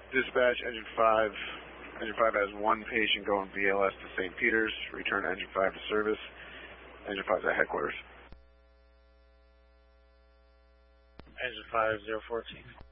Dispatch, Engine 5. Engine 5 has one patient going BLS to St. Peter's. Return Engine 5 to service. Engine 5 is at headquarters. Engine 5, 014.